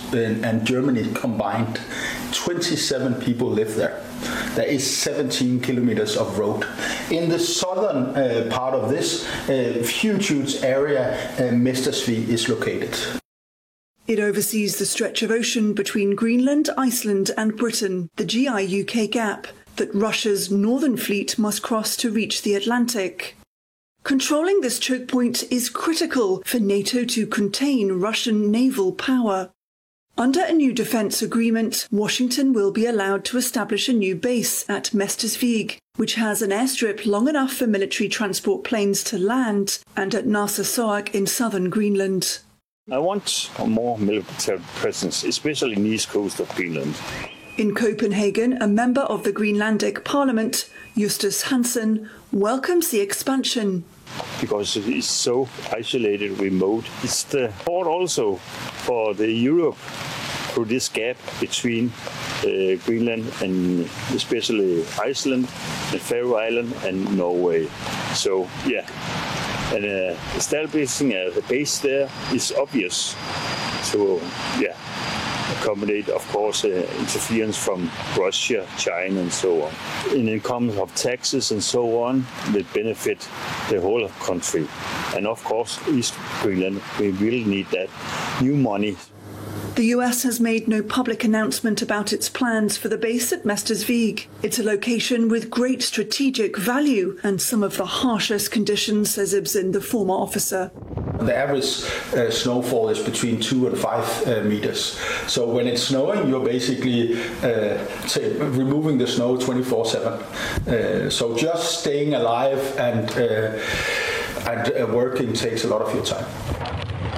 and Germany combined, 27 people live there. There is 17 kilometers of road. In the southern part of this huge area, Mestersvig is located. It oversees the stretch of ocean between Greenland, Iceland and Britain, the GI-UK gap, that Russia's northern fleet must cross to reach the Atlantic. Controlling this choke point is critical for NATO to contain Russian naval power. Under a new defence agreement, Washington will be allowed to establish a new base at Mestersvig, which has an airstrip long enough for military transport planes to land, and at Narsarsuaq in southern Greenland. I want more military presence, especially in the east coast of Greenland. In Copenhagen, a member of the Greenlandic Parliament, Justus Hansen, welcomes the expansion. Because it's so isolated, remote. It's the port also for the Europe through this gap between Greenland and especially Iceland, the Faroe Island and Norway. So, yeah. And establishing a base there is obvious to accommodate, of course, interference from Russia, China, and so on. In income of taxes and so on, will benefit the whole country. And of course, East Greenland, we will need that new money. The US has made no public announcement about its plans for the base at Mestersvig. It's a location with great strategic value and some of the harshest conditions, says Ibsen, the former officer. The average snowfall is between 2 and 5 meters. So when it's snowing, you're basically removing the snow 24/7. So just staying alive and working takes a lot of your time.